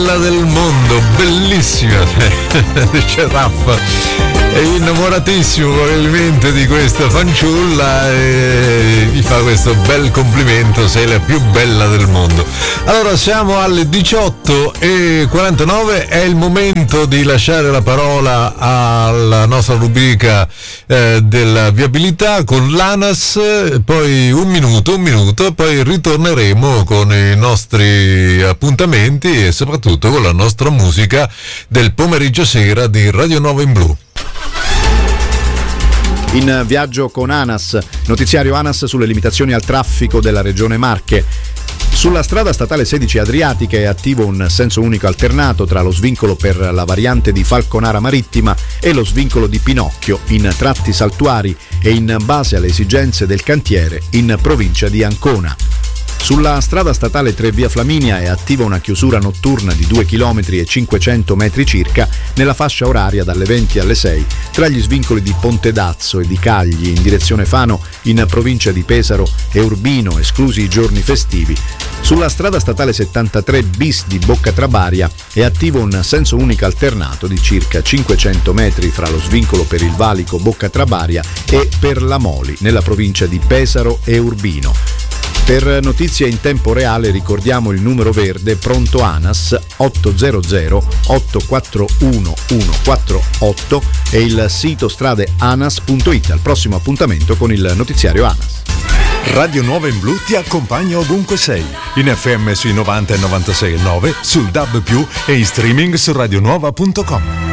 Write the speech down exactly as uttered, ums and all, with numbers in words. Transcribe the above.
del mondo, bellissima, dice Raffa, è innamoratissimo probabilmente di questa fanciulla e gli fa questo bel complimento, sei la più bella del mondo. Allora siamo alle diciotto e quarantanove, è il momento di lasciare la parola alla nostra rubrica eh, della viabilità con l'ANAS, poi un minuto, un minuto e poi ritorneremo con i nostri appuntamenti e soprattutto con la nostra musica del pomeriggio sera di Radio Nova in Blu. In viaggio con ANAS, notiziario ANAS sulle limitazioni al traffico della regione Marche. Sulla strada statale sedici Adriatica è attivo un senso unico alternato tra lo svincolo per la variante di Falconara Marittima e lo svincolo di Pinocchio in tratti saltuari e in base alle esigenze del cantiere in provincia di Ancona. Sulla strada statale tre via Flaminia è attiva una chiusura notturna di due chilometri e cinquecento metri circa nella fascia oraria dalle venti alle sei tra gli svincoli di Pontedazzo e di Cagli in direzione Fano in provincia di Pesaro e Urbino, esclusi i giorni festivi. Sulla strada statale settantatré bis di Bocca Trabaria è attivo un senso unico alternato di circa cinquecento metri fra lo svincolo per il valico Bocca Trabaria e per la Moli nella provincia di Pesaro e Urbino. Per notizie in tempo reale ricordiamo il numero verde pronto ANAS ottocento otto quattro uno uno quattro otto e il sito strade anas punto it. Al prossimo appuntamento con il notiziario ANAS. Radio Nuova in Blu ti accompagna ovunque sei, in F M sui novanta e novantasei e nove, sul D A B più e in streaming su radionuova punto com.